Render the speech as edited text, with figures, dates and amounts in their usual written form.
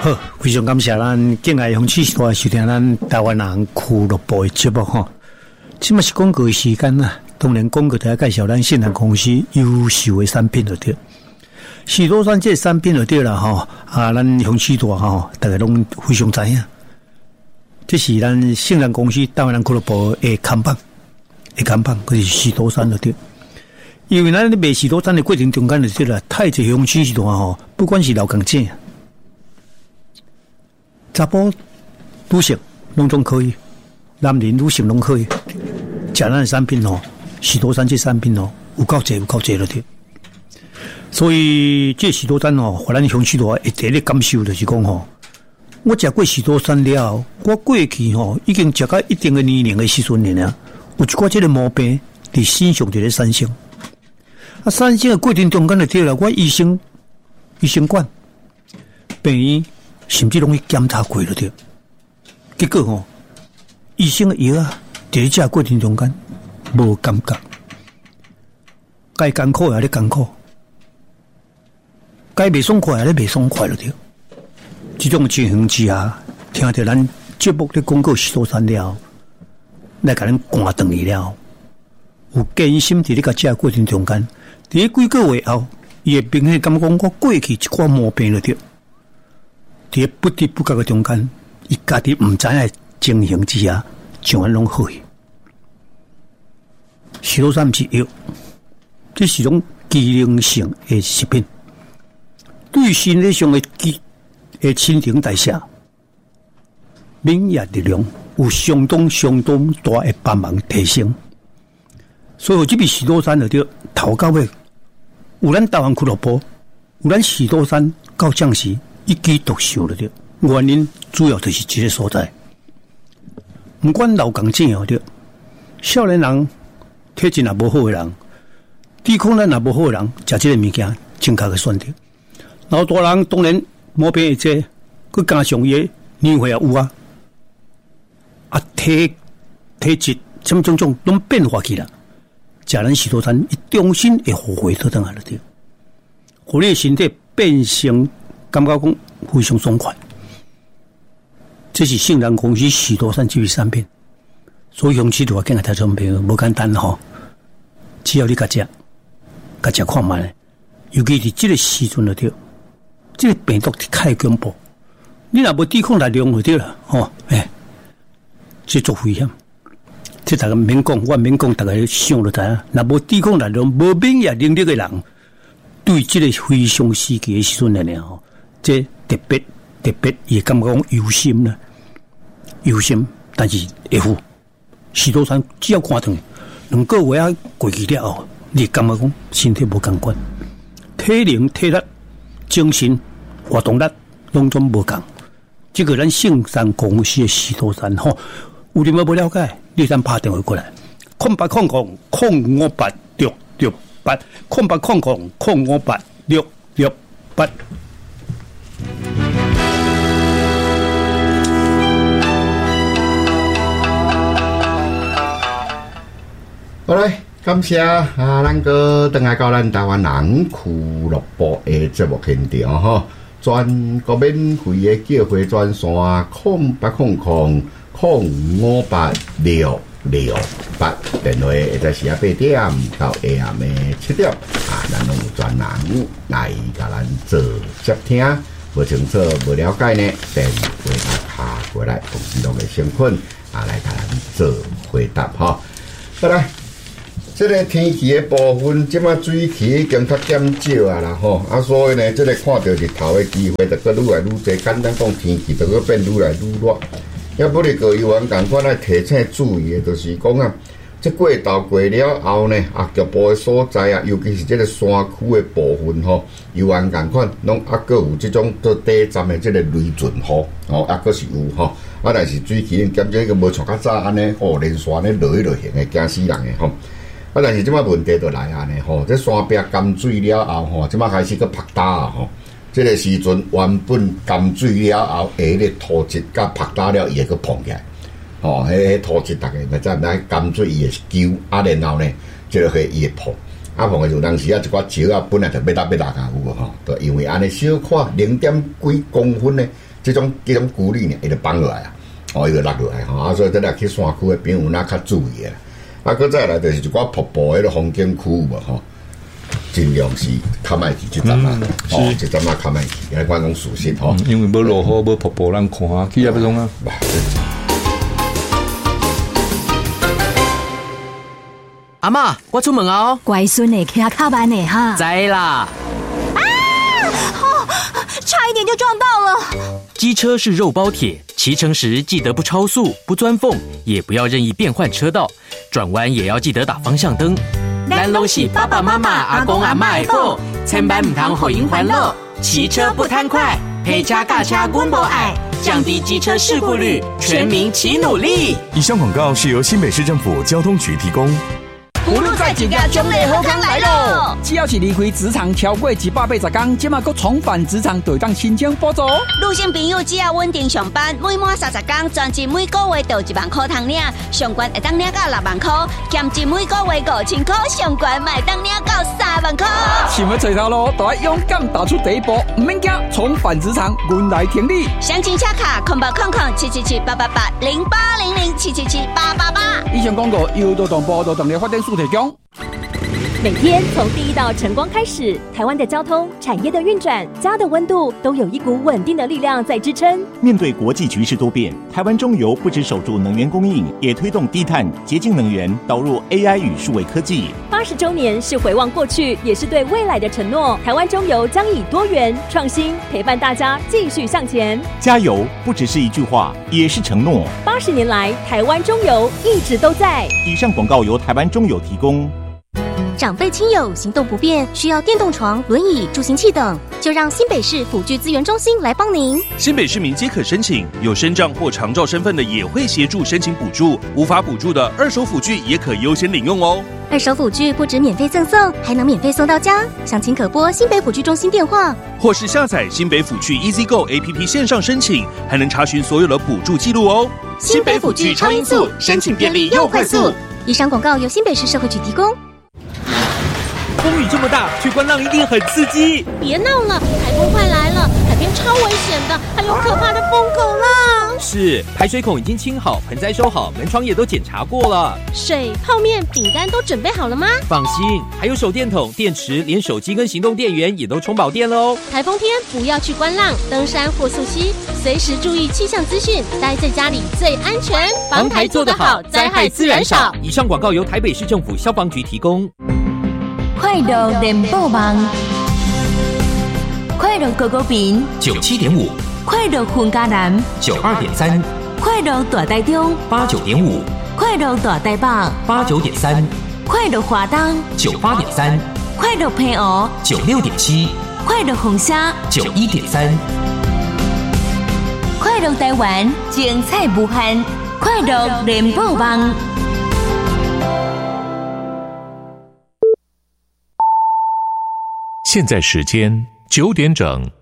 好，非常感谢咱敬爱红旗时代收听咱台湾人俱乐部的节目哈。这嘛是广告的时间啦，当然广告就要介绍咱信达公司优秀的产品就对。许多咱这产品就对啦哈，咱红旗大哈，大家拢非常知影。这是咱信达公司台湾人俱乐部的看板，就是许多山就对。因为咱咧卖许多山的过程中间就对啦，太济红旗时代哈，不管是老港姐。查甫、女性拢总可以，男人、女性拢可以。食咱的产品哦，许多山这产品哦，有够济了对。所以这许多山哦，互咱乡许多第一感受就是讲吼，我食过许多山了，我过去吼已经食到一定的年龄的时阵了，有一寡这个毛病伫身上伫咧产生。产生的过程中间就对了，我医生管病院。甚至拢去检查过了对，结果吼，医生的药啊，伫食过程中间无感觉，该艰苦也咧艰苦，该袂爽快也咧袂爽快了对。这种情形之下，听到咱节目咧广告许多山了，来甲咱赶断去了，有艰辛伫咧甲食过程中间，伫几个月后，伊会明显感觉我过去一寡毛病了对。在不知不觉的中间，伊家己唔知影情形之下，就安拢好去。许多山不是药，这是种机能性的食品，对身体上的新陈代谢、免疫力量有相当大的帮忙提升。所以这笔许多山就对头到尾，有咱台湾俱乐部，有咱许多山到将士。一举独秀了对，原因主要就是这个所在。不管老港正哦对，少年人体质也无好的人，抵抗力也无好的人，食这个物件正确的选择。老大人当然毛病会多，佮加上伊年岁也有啊，体质什么种拢变化起来，食咱许多餐，伊重新会复回倒转来了对，互你的身体变成。感觉讲非常爽快，这是信达公司许多产这类产品，所以用起就话，今日睇产品无简单吼，只要你甲食看卖，尤其是这个时阵就对，这个病毒太恐怖，你若无抵抗力量就对了吼，这足危险。这大家免讲，我免讲，大家想就知影，若无抵抗力量、无免疫能力的人，对这个非常时期的时阵呢吼。这特别，也感觉讲忧心啦，但是会付许多山只要看断2个月啊过去了后，你感觉讲身体无共款，体能、体力、精神活动力拢总无共。这个咱信山公司的许多山吼，有你无了解，你咱打电话过来，0800-058-668，0800-058-668。 好嘞，感谢咱个等下到咱台湾人俱乐部的节目现场哈，全国免费的叫回专线0800-058-668，电话会在下8点到下暗的7点咱拢有专人来甲咱做接听，无清楚、无了解呢，电话打过来，同时拢会先困来甲咱做回答哈。好来。这个天气的部分，即马水气已经较减少啊啦吼，所以呢，这个看到日头的机会就愈来愈多。简单讲，天气就变愈来愈热。要不你各位员共款来提醒注意的，就是讲这过道过了后呢，局部的所在尤其是这个山区的部分吼，有员共款拢个有这种到底站的这个雷阵雨个是有吼。但是水气减少，个无像较早安尼连续咧落型的，惊死人的吼。但是即摆问题就来啊呢吼，这山壁干水了后吼，即摆开始个拍打啊吼，这个时阵原本干水了后，下个土质甲拍打了伊会个碰起来，迄土质大家咪知干水伊会揪然后呢，这个伊会碰，碰的时候当时一寡石本来就要打有无吼，就因为安尼小可0.几公分呢， 这种孤立呢，伊就放落来啊，伊就落落来吼，所以咱来去山区的朋友那较注意啊。搁再来就是一寡瀑布迄个风景区无吼，尽量是较莫去这站啊，这站啊较莫去，来讲讲事实吼。 因为无落雨无瀑布咱看啊，去也不中啊。 阿嬷，我出门哦。 乖孙呢，骑较慢呢哈。 知啦。 差一点就撞到了。 机车是肉包铁，骑乘时记得不超速、不钻缝，也不要任意变换车道，转弯也要记得打方向灯。咱拢是爸爸妈妈、阿公阿嬷的宝，千万唔通予因烦恼。骑车不贪快，陪车驾车阮无爱，降低机车事故率，全民齐努力。 以上广告是由新北市政府交通局提供。 葫芦在一家奖励好康来咯！只要是离开职场超过180天，即马搁重返职场，就当申请补助。 女性朋友只要稳定上班，每满30天，专职每个月就1万块通领，上悬会当领到6万块，兼职每个月5000块，上悬卖当领到3万块。 想要找头路，就要勇敢踏出第一步，唔免惊，重返职场，阮来挺你。 详情洽卡0800-777-888，0800-777-888。 以上广告由劳动部劳动力发展署提供。 每天从第一道晨光开始，台湾的交通、产业的运转、家的温度，都有一股稳定的力量在支撑。 面对国际局势多变，台湾中油不只守住能源供应，也推动低碳、洁净能源，导入 AI 与数位科技。 80周年是回望过去，也是对未来的承诺。台湾中油将以多元、创新陪伴大家继续向前。 加油不只是一句话，也是承诺。 80年来，台湾中油一直都在。 以上广告由台湾中油提供。 长辈亲友行动不便，需要电动床、轮椅、助行器等，就让新北市辅具资源中心来帮您。 新北市民皆可申请，有身障或长照身份的也会协助申请补助，无法补助的二手辅具也可优先领用哦。 二手辅具不止免费赠送，还能免费送到家。详情可拨新北辅具中心电话， 或是下载新北辅具 EasyGo APP 线上申请，还能查询所有的补助记录哦。 新北辅具超音速，申请便利又快速。以上广告由新北市社会局提供。 风雨这么大，去观浪一定很刺激。 别闹了，台风快来了，海边超危险的，还有可怕的疯狗浪。 是，排水孔已经清好，盆栽收好，门窗也都检查过了。 水、泡面、饼干都准备好了吗？ 放心，还有手电筒、电池，连手机跟行动电源也都充饱电了哦。 台风天不要去观浪、登山或溯溪，随时注意气象资讯，待在家里最安全。 防台做得好，灾害自然少。以上广告由台北市政府消防局提供。 快乐联播网，快乐高高屏 97.5， 快乐混嘉南 92.3， 快乐大台中 89.5， 快乐大台北 89.3， 快乐华东 98.3， 快乐平湖 96.7， 快乐凤山 91.3， 快乐台湾精彩无限，快乐联播网。 现在时间9点整。